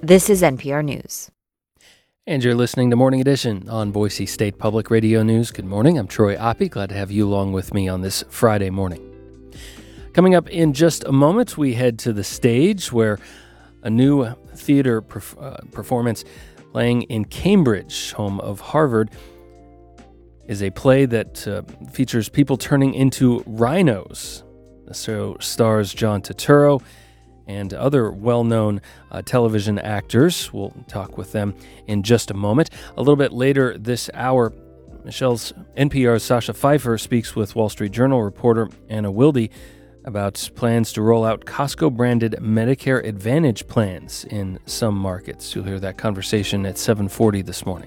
This is NPR News. And you're listening to Morning Edition on Boise State Public Radio News. Good morning. I'm Troy Oppie. Glad to have you along with me on this Friday morning. Coming up in just a moment, we head to the stage where a new theater performance playing in Cambridge, home of Harvard, is a play that features people turning into rhinos. The show stars John Turturro and other well-known television actors. We'll talk with them in just a moment. A little bit later this hour, NPR's Sasha Pfeiffer speaks with Wall Street Journal reporter Anna Wilde about plans to roll out Costco-branded Medicare Advantage plans in some markets. You'll hear that conversation at 7:40 this morning.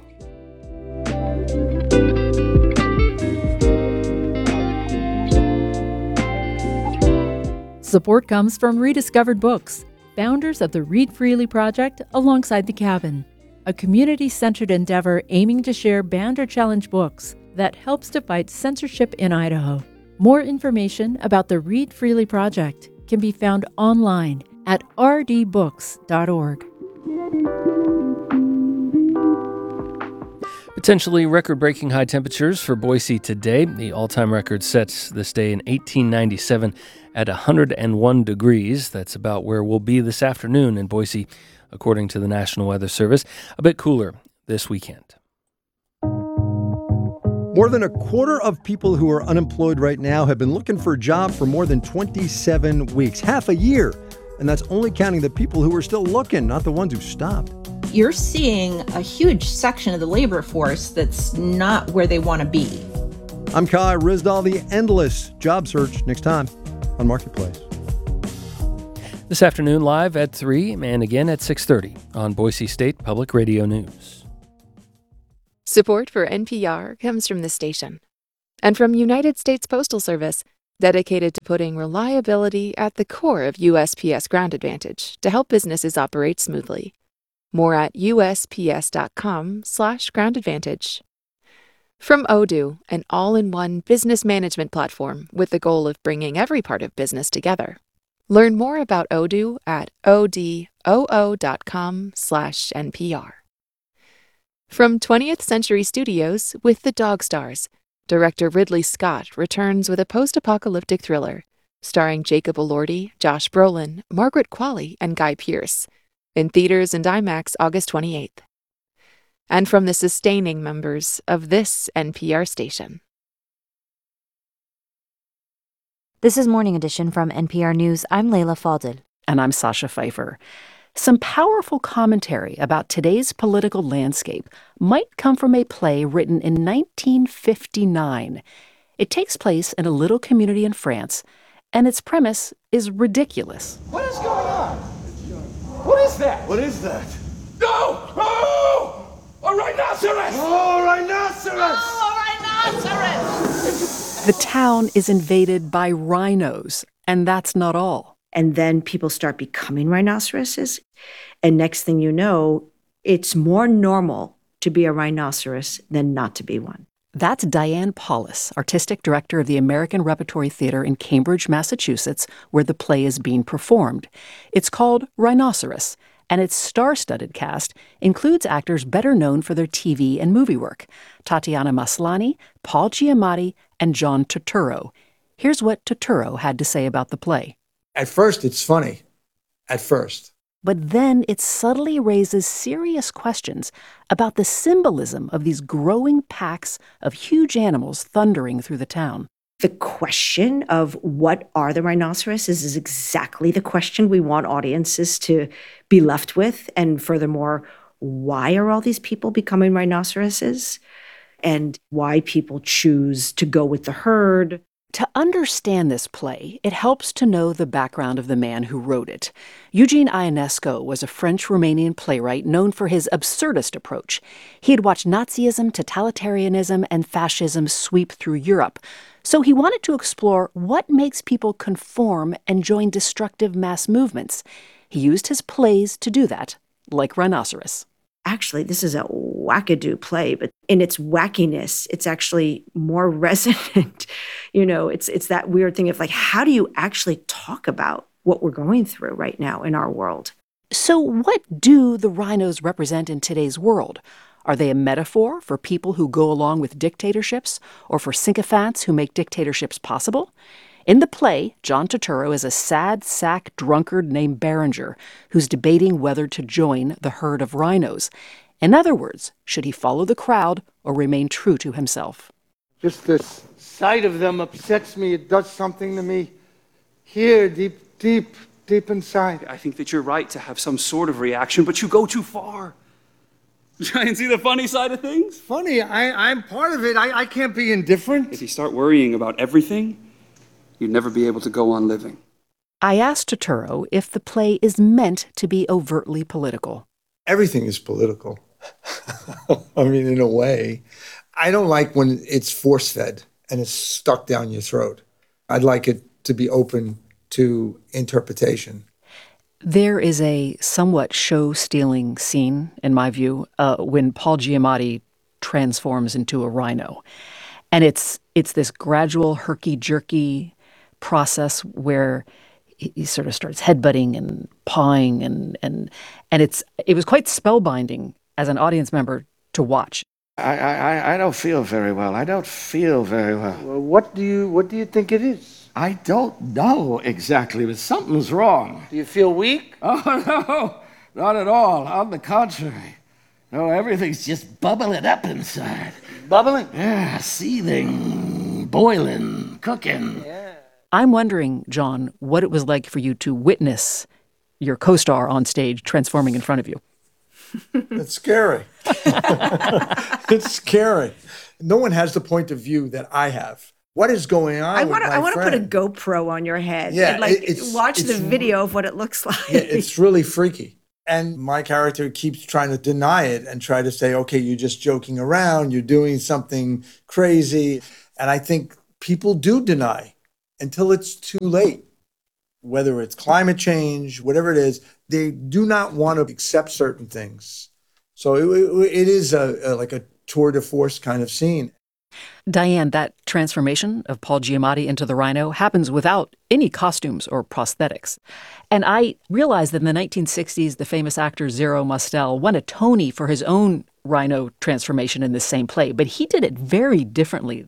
Support comes from Rediscovered Books, founders of the Read Freely Project alongside The Cabin, a community-centered endeavor aiming to share banned or challenged books that helps to fight censorship in Idaho. More information about the Read Freely Project can be found online at rdbooks.org. Potentially record-breaking high temperatures for Boise today. The all-time record sets this day in 1897 at 101 degrees. That's about where we'll be this afternoon in Boise, according to the National Weather Service. A bit cooler this weekend. More than a quarter of people who are unemployed right now have been looking for a job for more than 27 weeks, half a year. And that's only counting the people who are still looking, not the ones who stopped. You're seeing a huge section of the labor force that's not where they want to be. I'm Kai Ryssdal, the endless job search, next time on Marketplace. This afternoon live at 3 and again at 6:30 on Boise State Public Radio News. Support for NPR comes from the station and from United States Postal Service, dedicated to putting reliability at the core of USPS Ground Advantage to help businesses operate smoothly. More at usps.com/Ground Advantage. From Odoo, an all-in-one business management platform with the goal of bringing every part of business together. Learn more about Odoo at odoo.com/NPR. From 20th Century Studios with The Dog Stars, director Ridley Scott returns with a post-apocalyptic thriller starring Jacob Elordi, Josh Brolin, Margaret Qualley, and Guy Pearce. In theaters and IMAX August 28th. And from the sustaining members of this NPR station. This is Morning Edition from NPR News. I'm Leila Fadel. And I'm Sasha Pfeiffer. Some powerful commentary about today's political landscape might come from a play written in 1959. It takes place in a little community in France, and its premise is ridiculous. What is going on? What is that? What is that? Go! Oh! A rhinoceros! Oh, rhinoceros! Oh, a rhinoceros! The town is invaded by rhinos, and that's not all. And then people start becoming rhinoceroses. And next thing you know, it's more normal to be a rhinoceros than not to be one. That's Diane Paulus, artistic director of the American Repertory Theater in Cambridge, Massachusetts, where the play is being performed. It's called Rhinoceros, and its star-studded cast includes actors better known for their TV and movie work: Tatiana Maslany, Paul Giamatti, and John Turturro. Here's what Turturro had to say about the play. At first, it's funny. At first. But then it subtly raises serious questions about the symbolism of these growing packs of huge animals thundering through the town. The question of what are the rhinoceroses is exactly the question we want audiences to be left with. And furthermore, why are all these people becoming rhinoceroses? And why people choose to go with the herd. To understand this play, it helps to know the background of the man who wrote it. Eugene Ionesco was a French-Romanian playwright known for his absurdist approach. He had watched Nazism, totalitarianism, and fascism sweep through Europe. So he wanted to explore what makes people conform and join destructive mass movements. He used his plays to do that, like Rhinoceros. Actually, this is a wackadoo play, but in its wackiness, it's actually more resonant. It's that weird thing of like, how do you actually talk about what we're going through right now in our world? So what do the rhinos represent in today's world? Are they a metaphor for people who go along with dictatorships or for sycophants who make dictatorships possible? In the play, John Turturro is a sad sack drunkard named Berenger who's debating whether to join the herd of rhinos. In other words, should he follow the crowd or remain true to himself? Just the sight of them upsets me. It does something to me here, deep inside. I think that you're right to have some sort of reaction, but you go too far. Try and see the funny side of things. Funny, I'm part of it. I can't be indifferent. If you start worrying about everything, you'd never be able to go on living. I asked Turturro if the play is meant to be overtly political. Everything is political. I mean, in a way. I don't like when it's force-fed and it's stuck down your throat. I'd like it to be open to interpretation. There is a somewhat show-stealing scene, in my view, when Paul Giamatti transforms into a rhino. And it's this gradual, herky-jerky process where he sort of starts headbutting and pawing, and it was quite spellbinding as an audience member to watch. I don't feel very well. I don't feel very well. Well, what do you think it is? I don't know exactly, but something's wrong. Do you feel weak? Oh, no, not at all. On the contrary. No, everything's just bubbling up inside. Bubbling? Yeah, seething, boiling, cooking. Yeah. I'm wondering, John, what it was like for you to witness your co-star on stage transforming in front of you. It's scary. It's scary. No one has the point of view that I have. What is going on? I want to put a GoPro on your head and watch the video of what it looks like. Yeah, it's really freaky. And my character keeps trying to deny it and try to say, okay, you're just joking around, you're doing something crazy. And I think people do deny until it's too late. Whether it's climate change, whatever it is, they do not want to accept certain things. So it is like a tour de force kind of scene. Diane, that transformation of Paul Giamatti into the rhino happens without any costumes or prosthetics. And I realized that in the 1960s, the famous actor Zero Mostel won a Tony for his own rhino transformation in this same play, but he did it very differently.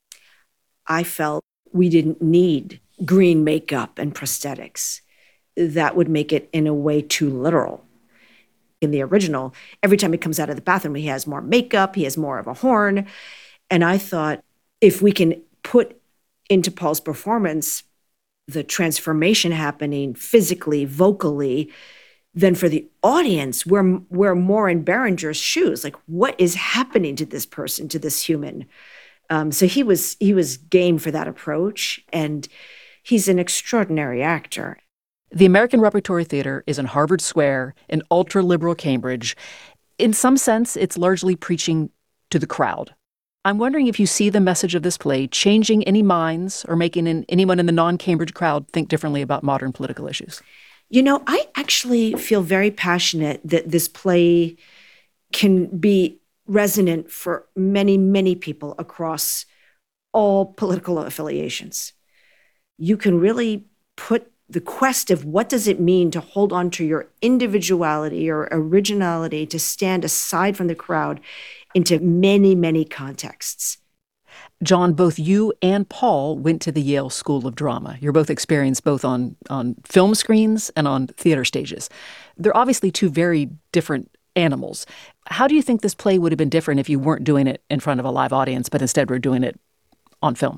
I felt we didn't need green makeup and prosthetics. That would make it, in a way, too literal. In the original, every time he comes out of the bathroom, he has more makeup, he has more of a horn. And I thought, if we can put into Paul's performance the transformation happening physically, vocally, then for the audience, we're more in Berenger's shoes. Like, what is happening to this person, to this human? So he was game for that approach, and he's an extraordinary actor. The American Repertory Theater is in Harvard Square in ultra-liberal Cambridge. In some sense, it's largely preaching to the crowd. I'm wondering if you see the message of this play changing any minds or making anyone in the non-Cambridge crowd think differently about modern political issues. You know, I actually feel very passionate that this play can be resonant for many, many people across all political affiliations. You can really put the quest of what does it mean to hold on to your individuality or originality, to stand aside from the crowd, into many, many contexts. John, both you and Paul went to the Yale School of Drama. You're both experienced both on film screens and on theater stages. They're obviously two very different animals. How do you think this play would have been different if you weren't doing it in front of a live audience, but instead were doing it on film?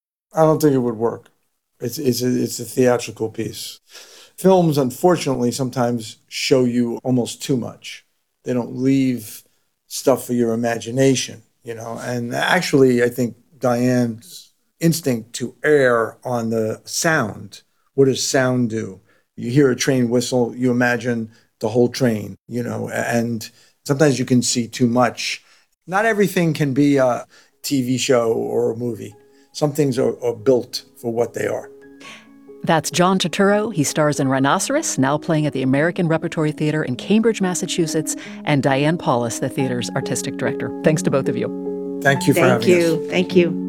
I don't think it would work. It's a theatrical piece. Films, unfortunately, sometimes show you almost too much. They don't leave stuff for your imagination, you know. And actually, I think Diane's instinct to err on the sound. What does sound do? You hear a train whistle, you imagine the whole train, you know, and sometimes you can see too much. Not everything can be a TV show or a movie. Some things are built for what they are. That's John Turturro. He stars in Rhinoceros, now playing at the American Repertory Theater in Cambridge, Massachusetts, and Diane Paulus, the theater's artistic director. Thanks to both of you. Thank you for having us. Thank you.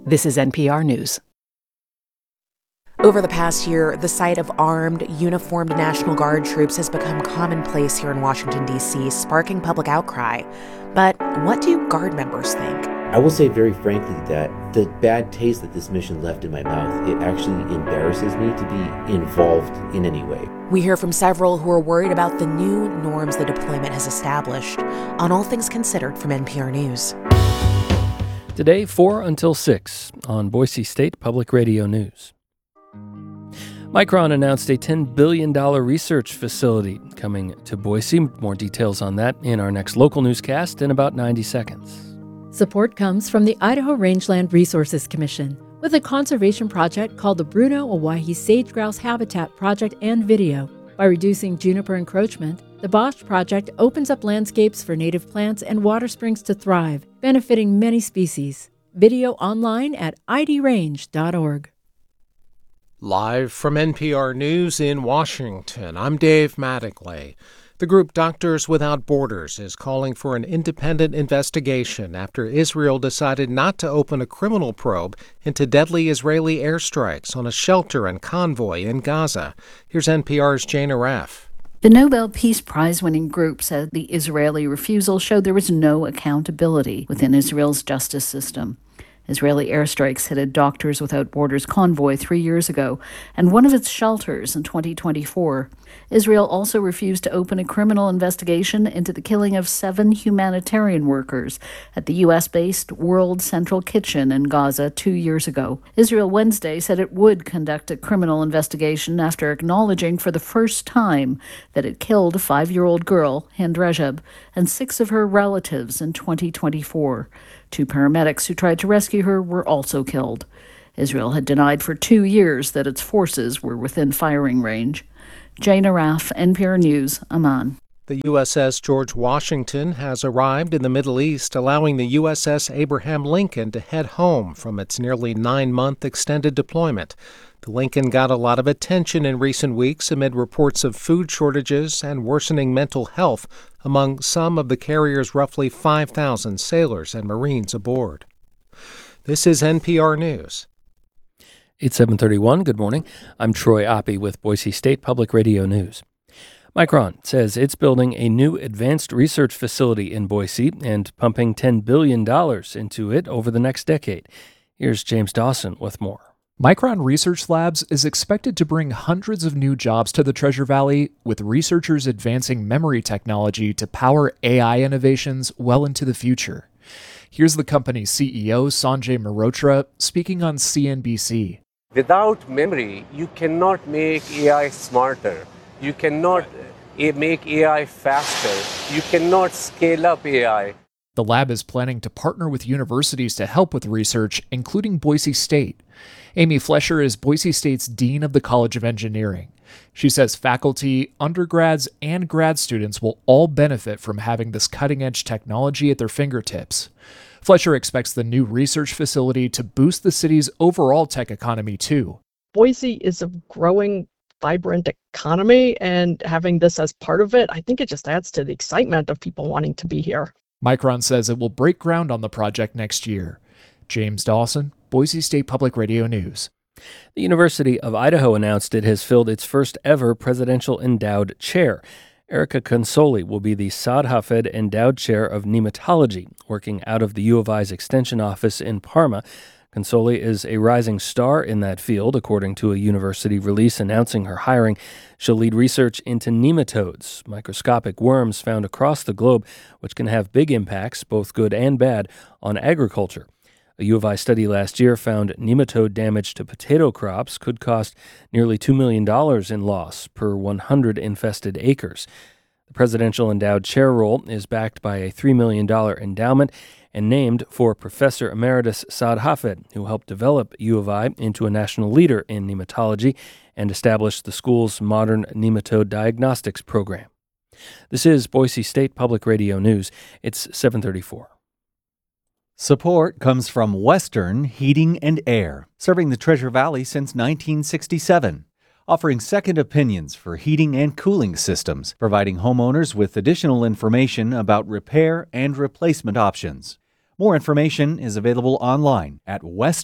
This is NPR News. Over the past year, the sight of armed, uniformed National Guard troops has become commonplace here in Washington, D.C., sparking public outcry. But what do Guard members think? I will say very frankly that the bad taste that this mission left in my mouth, it actually embarrasses me to be involved in any way. We hear from several who are worried about the new norms the deployment has established. On All Things Considered from NPR News. Today, 4 until 6 on Boise State Public Radio News. Micron announced a $10 billion research facility coming to Boise. More details on that in our next local newscast in about 90 seconds. Support comes from the Idaho Rangeland Resources Commission with a conservation project called the Bruno-Owyhee Sage-Grouse Habitat Project and Video. By reducing juniper encroachment, the Bosch project opens up landscapes for native plants and water springs to thrive, benefiting many species. Video online at idrange.org. Live from NPR News in Washington, I'm Dave Mattingly. The group Doctors Without Borders is calling for an independent investigation after Israel decided not to open a criminal probe into deadly Israeli airstrikes on a shelter and convoy in Gaza. Here's NPR's Jane Aref. The Nobel Peace Prize-winning group said the Israeli refusal showed there was no accountability within Israel's justice system. Israeli airstrikes hit a Doctors Without Borders convoy 3 years ago and one of its shelters in 2024. Israel also refused to open a criminal investigation into the killing of 7 humanitarian workers at the U.S.-based World Central Kitchen in Gaza 2 years ago. Israel Wednesday said it would conduct a criminal investigation after acknowledging for the first time that it killed a 5-year-old girl, Hind Rajab, and 6 of her relatives in 2024. 2 paramedics who tried to rescue her were also killed. Israel had denied for 2 years that its forces were within firing range. Jane Araf, NPR News, Amman. The USS George Washington has arrived in the Middle East, allowing the USS Abraham Lincoln to head home from its nearly 9-month extended deployment. The Lincoln got a lot of attention in recent weeks amid reports of food shortages and worsening mental health among some of the carrier's roughly 5,000 sailors and Marines aboard. This is NPR News. It's 7:31. Good morning. I'm Troy Oppie with Boise State Public Radio News. Micron says it's building a new advanced research facility in Boise and pumping $10 billion into it over the next decade. Here's James Dawson with more. Micron Research Labs is expected to bring hundreds of new jobs to the Treasure Valley, with researchers advancing memory technology to power AI innovations well into the future. Here's the company's CEO, Sanjay Mehrotra, speaking on CNBC. Without memory, you cannot make AI smarter. You cannot make AI faster. You cannot scale up AI. The lab is planning to partner with universities to help with research, including Boise State. Amy Flesher is Boise State's Dean of the College of Engineering. She says faculty, undergrads, and grad students will all benefit from having this cutting-edge technology at their fingertips. Flesher expects the new research facility to boost the city's overall tech economy, too. Boise is a growing, vibrant economy, and having this as part of it, I think it just adds to the excitement of people wanting to be here. Micron says it will break ground on the project next year. James Dawson, Boise State Public Radio News. The University of Idaho announced it has filled its first ever presidential endowed chair. Erica Consoli will be the Saad Hafed Endowed Chair of Nematology, working out of the U of I's Extension Office in Parma. Consoli is a rising star in that field, according to a university release announcing her hiring. She'll lead research into nematodes, microscopic worms found across the globe, which can have big impacts, both good and bad, on agriculture. A U of I study last year found nematode damage to potato crops could cost nearly $2 million in loss per 100 infested acres. The presidential endowed chair role is backed by a $3 million endowment and named for Professor Emeritus Saad Hafed, who helped develop U of I into a national leader in nematology and established the school's modern nematode diagnostics program. This is Boise State Public Radio News. It's 7:34. Support comes from Western Heating and Air, serving the Treasure Valley since 1967, offering second opinions for heating and cooling systems, providing homeowners with additional information about repair and replacement options. More information is available online at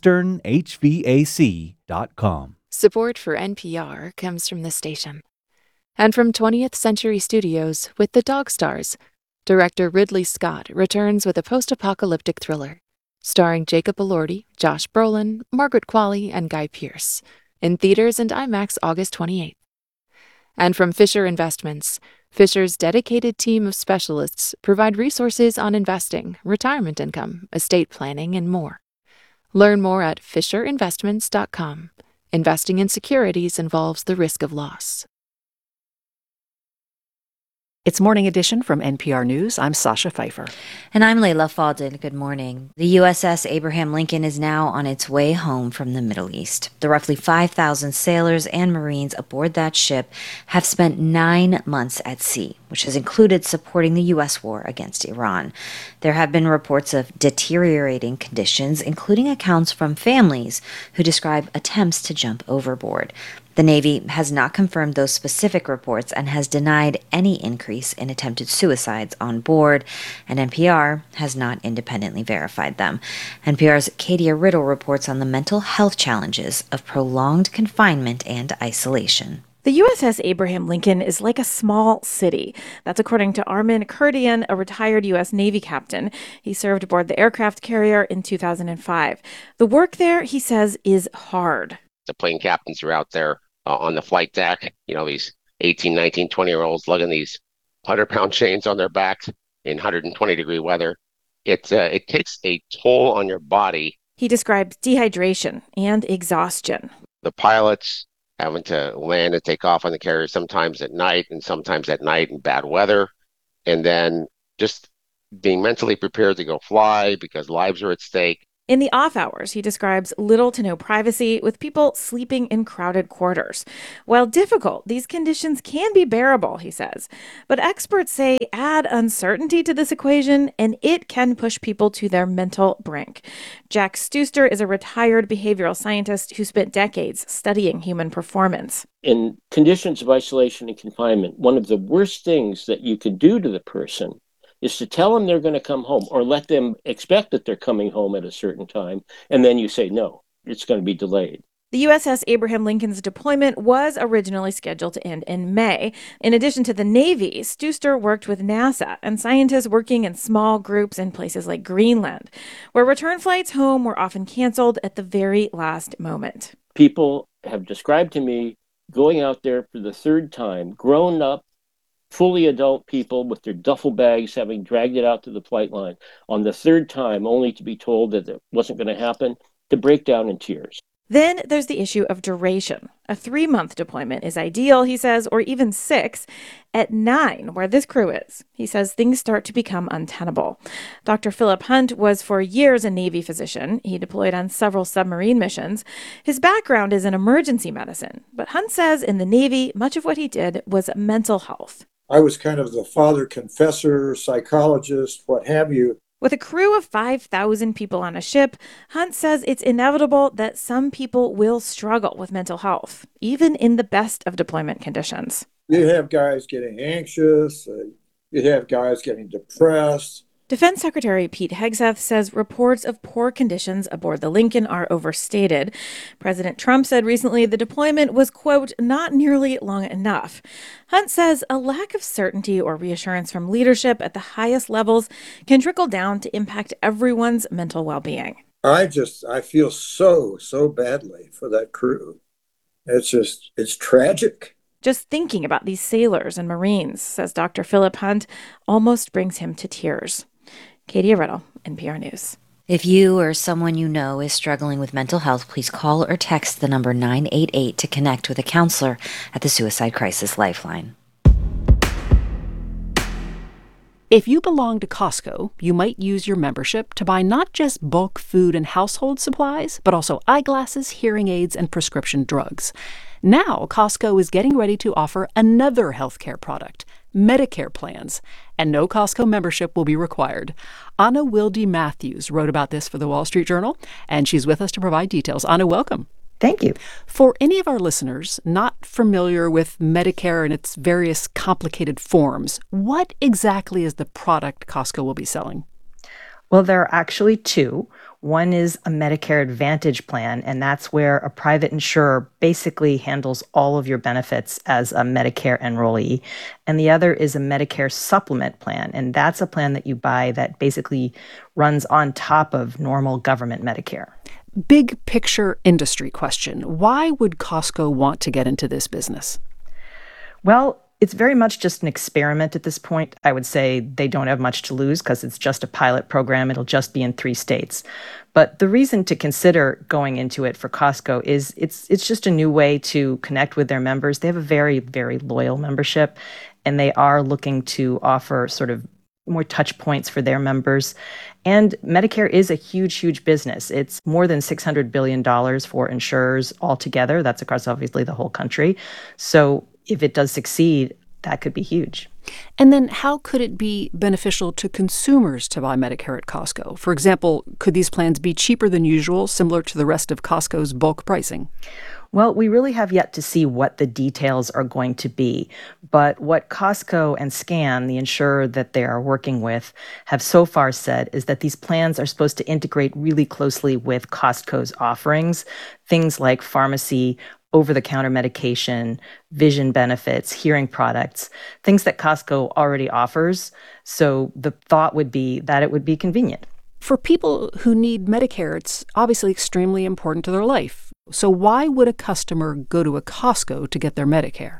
westernhvac.com. Support for NPR comes from this station. And from 20th Century Studios with The Dog Stars, director Ridley Scott returns with a post-apocalyptic thriller, starring Jacob Elordi, Josh Brolin, Margaret Qualley, and Guy Pearce, in theaters and IMAX August 28th. And from Fisher Investments, Fisher's dedicated team of specialists provide resources on investing, retirement income, estate planning, and more. Learn more at fisherinvestments.com. Investing in securities involves the risk of loss. It's Morning Edition from NPR News. I'm Sasha Pfeiffer. And I'm Layla Faldin. Good morning. The USS Abraham Lincoln is now on its way home from the Middle East. The roughly 5,000 sailors and Marines aboard that ship have spent 9 months at sea, which has included supporting the U.S. war against Iran. There have been reports of deteriorating conditions, including accounts from families who describe attempts to jump overboard. The Navy has not confirmed those specific reports and has denied any increase in attempted suicides on board, and NPR has not independently verified them. NPR's Katia Riddle reports on the mental health challenges of prolonged confinement and isolation. The USS Abraham Lincoln is like a small city. That's according to Armin Kurdian, a retired U.S. Navy captain. He served aboard the aircraft carrier in 2005. The work there, he says, is hard. The plane captains are out there on the flight deck, these 18, 19, 20-year-olds lugging these 100-pound chains on their backs in 120-degree weather. It takes a toll on your body. He describes dehydration and exhaustion. The pilots having to land and take off on the carrier sometimes at night and sometimes at night in bad weather, and then just being mentally prepared to go fly because lives are at stake. In the off hours, he describes little to no privacy, with people sleeping in crowded quarters. While difficult, these conditions can be bearable, he says. But experts say add uncertainty to this equation, and it can push people to their mental brink. Jack Stuster is a retired behavioral scientist who spent decades studying human performance. In conditions of isolation and confinement, one of the worst things that you could do to the person is to tell them they're going to come home, or let them expect that they're coming home at a certain time, and then you say, no, it's going to be delayed. The USS Abraham Lincoln's deployment was originally scheduled to end in May. In addition to the Navy, Stuster worked with NASA and scientists working in small groups in places like Greenland, where return flights home were often canceled at the very last moment. People have described to me going out there for the third time, grown up, fully adult people with their duffel bags having dragged it out to the flight line on the third time, only to be told that it wasn't going to happen, to break down in tears. Then there's the issue of duration. A 3-month deployment is ideal, he says, or even 6. At 9, where this crew is, he says things start to become untenable. Dr. Philip Hunt was for years a Navy physician. He deployed on several submarine missions. His background is in emergency medicine, but Hunt says in the Navy, much of what he did was mental health. I was kind of the father confessor, psychologist, what have you. With a crew of 5,000 people on a ship, Hunt says it's inevitable that some people will struggle with mental health, even in the best of deployment conditions. You have guys getting anxious, you have guys getting depressed. Defense Secretary Pete Hegseth says reports of poor conditions aboard the Lincoln are overstated. President Trump said recently the deployment was, quote, not nearly long enough. Hunt says a lack of certainty or reassurance from leadership at the highest levels can trickle down to impact everyone's mental well-being. I feel so badly for that crew. It's tragic. Just thinking about these sailors and Marines, says Dr. Philip Hunt, almost brings him to tears. Katia Riddle, NPR News. If you or someone you know is struggling with mental health, please call or text the number 988 to connect with a counselor at the Suicide Crisis Lifeline. If you belong to Costco, you might use your membership to buy not just bulk food and household supplies, but also eyeglasses, hearing aids, and prescription drugs. Now, Costco is getting ready to offer another healthcare product, Medicare plans, and no Costco membership will be required. Anna Wilde Matthews wrote about this for the Wall Street Journal, and she's with us to provide details. Anna, welcome. Thank you. For any of our listeners not familiar with Medicare and its various complicated forms, what exactly is the product Costco will be selling? Well, there are actually two. One is a Medicare Advantage plan, and that's where a private insurer basically handles all of your benefits as a Medicare enrollee. And the other is a Medicare Supplement plan, and that's a plan that you buy that basically runs on top of normal government Medicare. Big picture industry question. Why would Costco want to get into this business? Well, it's very much just an experiment at this point. I would say they don't have much to lose because it's just a pilot program. It'll just be in 3 states. But the reason to consider going into it for Costco is it's just a new way to connect with their members. They have a very, very loyal membership, and they are looking to offer sort of more touch points for their members. And Medicare is a huge, huge business. It's more than $600 billion for insurers altogether. That's across obviously the whole country. So if it does succeed, that could be huge. And then how could it be beneficial to consumers to buy Medicare at Costco? For example, could these plans be cheaper than usual, similar to the rest of Costco's bulk pricing? Well, we really have yet to see what the details are going to be. But what Costco and SCAN, the insurer that they are working with, have so far said is that these plans are supposed to integrate really closely with Costco's offerings, things like pharmacy, over-the-counter medication, vision benefits, hearing products, things that Costco already offers. So the thought would be that it would be convenient. For people who need Medicare, it's obviously extremely important to their life. So why would a customer go to a Costco to get their Medicare?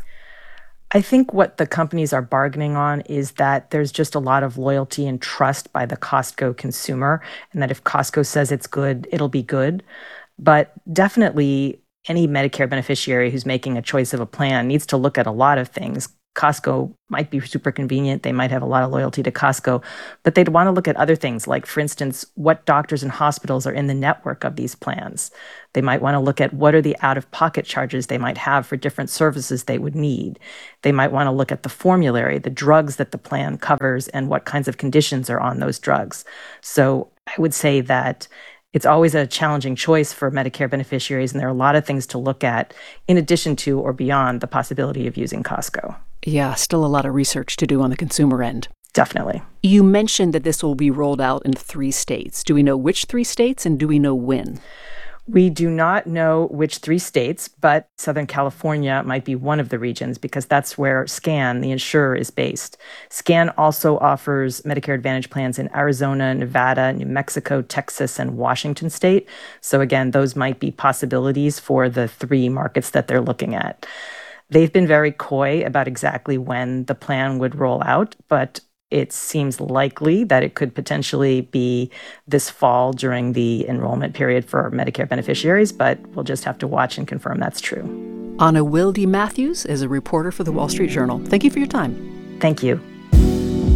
I think what the companies are bargaining on is that there's just a lot of loyalty and trust by the Costco consumer, and that if Costco says it's good, it'll be good. But definitely any Medicare beneficiary who's making a choice of a plan needs to look at a lot of things. Costco might be super convenient. They might have a lot of loyalty to Costco, but they'd want to look at other things, like, for instance, what doctors and hospitals are in the network of these plans. They might want to look at what are the out-of-pocket charges they might have for different services they would need. They might want to look at the formulary, the drugs that the plan covers, and what kinds of conditions are on those drugs. So I would say that it's always a challenging choice for Medicare beneficiaries, and there are a lot of things to look at in addition to or beyond the possibility of using Costco. Yeah, still a lot of research to do on the consumer end. Definitely. You mentioned that this will be rolled out in 3 states. Do we know which 3 states, and do we know when? We do not know which 3 states, but Southern California might be one of the regions because that's where SCAN, the insurer, is based. SCAN also offers Medicare Advantage plans in Arizona, Nevada, New Mexico, Texas, and Washington state. So again, those might be possibilities for the 3 markets that they're looking at. They've been very coy about exactly when the plan would roll out, but it seems likely that it could potentially be this fall during the enrollment period for Medicare beneficiaries, but we'll just have to watch and confirm that's true. Anna Wilde Matthews is a reporter for the Wall Street Journal. Thank you for your time. Thank you.